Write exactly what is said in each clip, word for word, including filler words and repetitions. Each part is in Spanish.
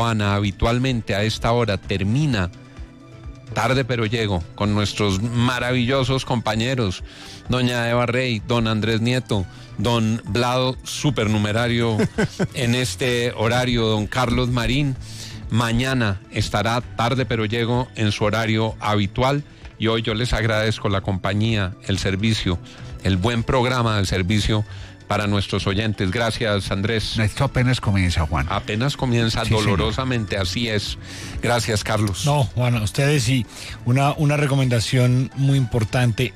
Cabana habitualmente a esta hora termina tarde pero llego con nuestros maravillosos compañeros, doña Eva Rey, don Andrés Nieto, don Vlado, supernumerario en este horario, don Carlos Marín. Mañana estará tarde pero llego en su horario habitual y hoy yo les agradezco la compañía, el servicio, el buen programa del servicio para nuestros oyentes. Gracias, Andrés. Esto apenas comienza, Juan. Apenas comienza, sí, dolorosamente, señor. Así es. Gracias, Carlos. No, Juan, a ustedes sí. Una, una recomendación muy importante.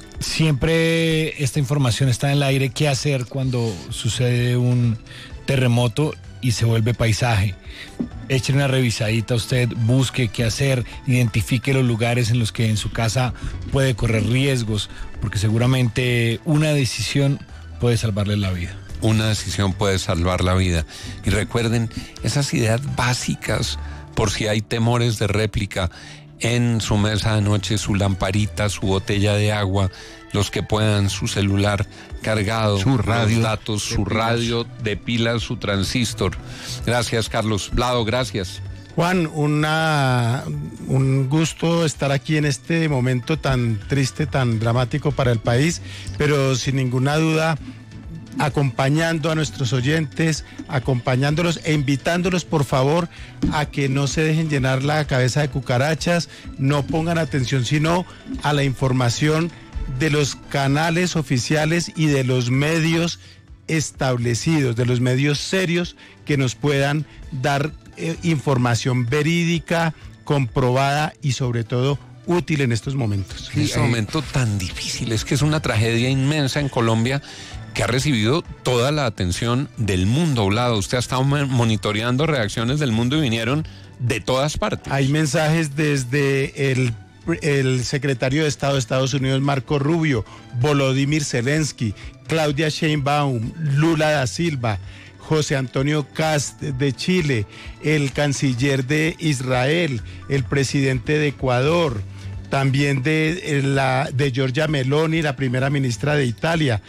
Siempre esta información está en el aire. ¿Qué hacer cuando sucede un terremoto y se vuelve paisaje? Echen una revisadita usted, busque qué hacer, identifique los lugares en los que en su casa puede correr riesgos, porque seguramente una decisión puede salvarle la vida. Una decisión puede salvar la vida. Y recuerden esas ideas básicas por si hay temores de réplica. En su mesa de noche, su lamparita, su botella de agua, los que puedan, su celular cargado, su radio, los datos, su pilas. radio de pilas, su transistor. Gracias, Carlos. Vlado, gracias. Juan, una, un gusto estar aquí en este momento tan triste, tan dramático para el país, pero sin ninguna duda acompañando a nuestros oyentes, acompañándolos e invitándolos por favor a que no se dejen llenar la cabeza de cucarachas, no pongan atención sino a la información de los canales oficiales y de los medios establecidos, de los medios serios que nos puedan dar eh, información verídica, comprobada y sobre todo útil en estos momentos. En este momento tan difícil, es que es una tragedia inmensa en Colombia que ha recibido toda la atención del mundo. Vlado, usted ha estado monitoreando reacciones del mundo y vinieron de todas partes. Hay mensajes desde el el secretario de Estado de Estados Unidos, Marco Rubio, Volodymyr Zelensky, Claudia Sheinbaum, Lula da Silva, José Antonio Kast de Chile, el canciller de Israel, el presidente de Ecuador, también de la de Giorgia Meloni, la primera ministra de Italia,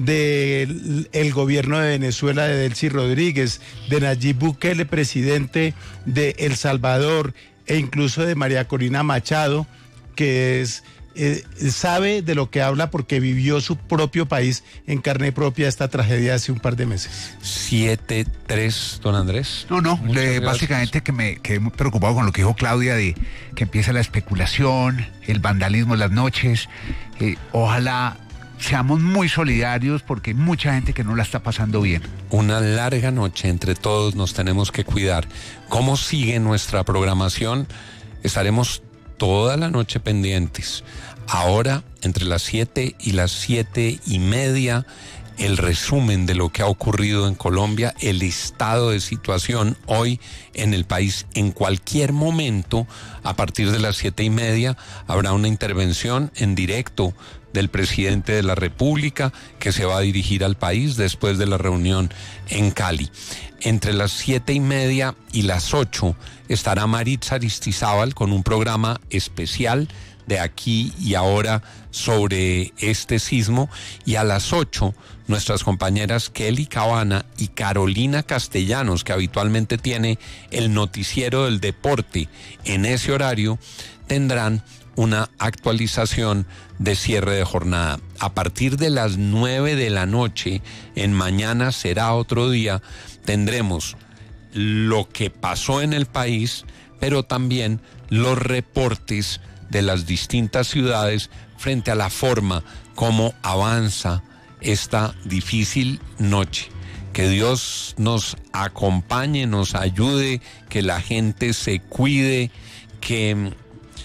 del el gobierno de Venezuela de Delcy Rodríguez, de Nayib Bukele, presidente de El Salvador, e incluso de María Corina Machado, que es eh, sabe de lo que habla porque vivió su propio país en carne propia esta tragedia hace un par de meses. siete tres, don Andrés. No, no, le, básicamente que me quedé muy preocupado con lo que dijo Claudia de que empieza la especulación, el vandalismo en las noches. Eh, ojalá seamos muy solidarios porque hay mucha gente que no la está pasando bien. Una larga noche, entre todos nos tenemos que cuidar. ¿Cómo sigue nuestra programación? Estaremos toda la noche pendientes. Ahora, entre las siete y las siete y media, el resumen de lo que ha ocurrido en Colombia, el estado de situación hoy en el país. En cualquier momento, a partir de las siete y media, habrá una intervención en directo del presidente de la República que se va a dirigir al país después de la reunión en Cali. Entre las siete y media y las ocho estará Maritza Aristizábal con un programa especial de Aquí y Ahora sobre este sismo, y a las ocho nuestras compañeras Kelly Cabana y Carolina Castellanos, que habitualmente tiene el noticiero del deporte en ese horario, tendrán una actualización de cierre de jornada. A partir de las nueve de la noche, en Mañana Será Otro Día, tendremos lo que pasó en el país, pero también los reportes de las distintas ciudades frente a la forma como avanza esta difícil noche. Que Dios nos acompañe, nos ayude, que la gente se cuide, que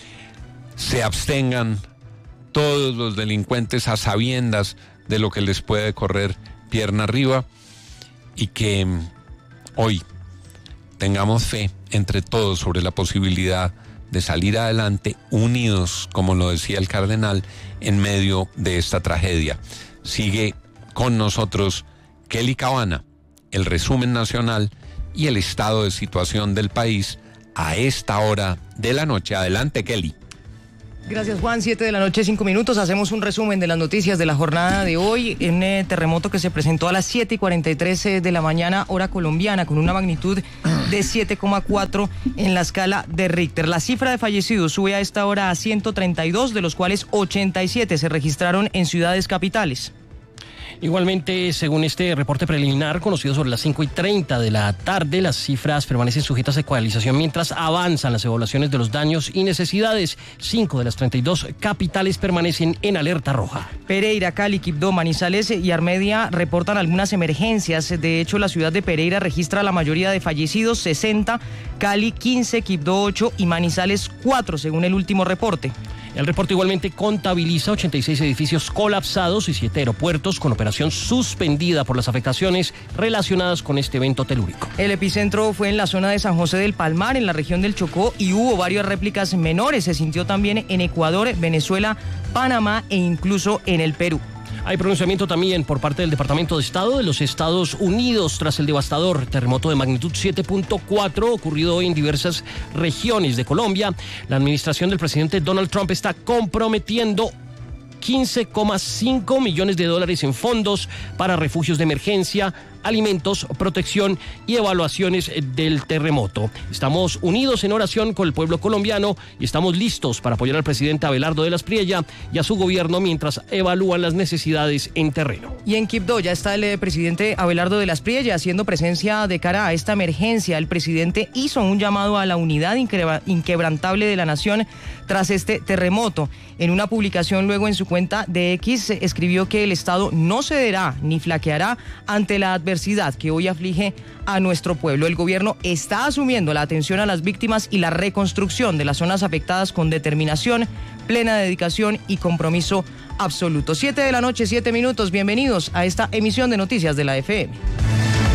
se abstengan todos los delincuentes a sabiendas de lo que les puede correr pierna arriba, y que hoy tengamos fe entre todos sobre la posibilidad de salir adelante unidos, como lo decía el cardenal, en medio de esta tragedia. Sigue con nosotros Kelly Cabana, el resumen nacional y el estado de situación del país a esta hora de la noche. Adelante, Kelly. Gracias, Juan. Siete de la noche, cinco minutos. Hacemos un resumen de las noticias de la jornada de hoy. En eh, terremoto que se presentó a las siete y cuarenta y tres eh, de la mañana, hora colombiana, con una magnitud de siete coma cuatro en la escala de Richter. La cifra de fallecidos sube a esta hora a ciento treinta y dos, de los cuales ochenta y siete se registraron en ciudades capitales. Igualmente, según este reporte preliminar conocido sobre las cinco y treinta de la tarde, las cifras permanecen sujetas a ecualización mientras avanzan las evaluaciones de los daños y necesidades. Cinco de las treinta y dos capitales permanecen en alerta roja. Pereira, Cali, Quibdó, Manizales y Armedia reportan algunas emergencias. De hecho, la ciudad de Pereira registra la mayoría de fallecidos, sesenta, Cali quince, Quibdó ocho y Manizales cuatro, según el último reporte. El reporte igualmente contabiliza ochenta y seis edificios colapsados y siete aeropuertos con operación suspendida por las afectaciones relacionadas con este evento telúrico. El epicentro fue en la zona de San José del Palmar, en la región del Chocó, y hubo varias réplicas menores. Se sintió también en Ecuador, Venezuela, Panamá e incluso en el Perú. Hay pronunciamiento también por parte del Departamento de Estado de los Estados Unidos tras el devastador terremoto de magnitud siete punto cuatro ocurrido hoy en diversas regiones de Colombia. La administración del presidente Donald Trump está comprometiendo quince coma cinco millones de dólares en fondos para refugios de emergencia, alimentos, protección y evaluaciones del terremoto. Estamos unidos en oración con el pueblo colombiano y estamos listos para apoyar al presidente Abelardo de las Priella y a su gobierno mientras evalúan las necesidades en terreno. Y en Quibdó ya está el eh, presidente Abelardo de las Priella haciendo presencia de cara a esta emergencia. El presidente hizo un llamado a la unidad inquebra- inquebrantable de la nación tras este terremoto. En una publicación luego en su cuenta de X eh, escribió que el Estado no cederá ni flaqueará ante la adversidad que hoy aflige a nuestro pueblo. El gobierno está asumiendo la atención a las víctimas y la reconstrucción de las zonas afectadas con determinación, plena dedicación y compromiso absoluto. Siete de la noche, siete minutos. Bienvenidos a esta emisión de Noticias de la F M.